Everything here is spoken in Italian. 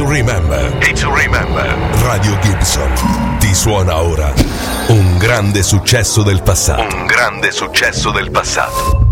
to remember. Radio Gibson ti suona ora un grande successo del passato.